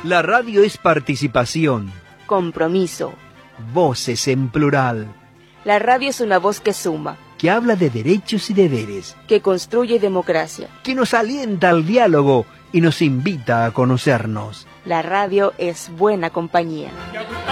La radio es participación. Compromiso. Voces en plural. La radio es una voz que suma. Que habla de derechos y deberes. Que construye democracia. Que nos alienta al diálogo y nos invita a conocernos. La radio es buena compañía.